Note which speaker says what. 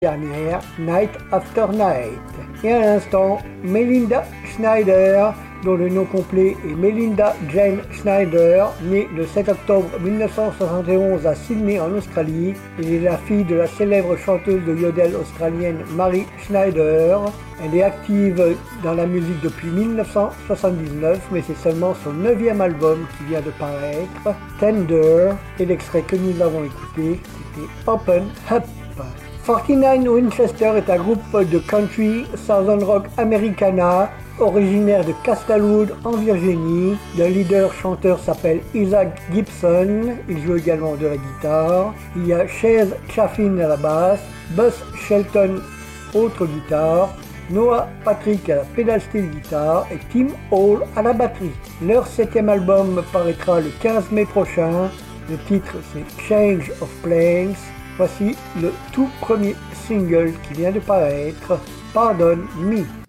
Speaker 1: dernière, Night After Night. Et à l'instant, Melinda Schneider, dont le nom complet est Melinda Jane Schneider, née le 7 octobre 1971 à Sydney en Australie. Elle est la fille de la célèbre chanteuse de yodel australienne Mary Schneider. Elle est active dans la musique depuis 1979, mais c'est seulement son 9e album qui vient de paraître, Tender, et l'extrait que nous avons écouté, c'était Open Up. 49 Winchester est un groupe de country southern rock americana originaire de Castlewood en Virginie. Le leader-chanteur s'appelle Isaac Gibson, il joue également de la guitare. Il y a Chase Chaffin à la basse, Buzz Shelton autre guitare, Noah Patrick à la pedal steel guitare et Tim Hall à la batterie. Leur 7e album paraîtra le 15 mai prochain. Le titre c'est Change of Planes. Voici le tout premier single qui vient de paraître, Pardon Me.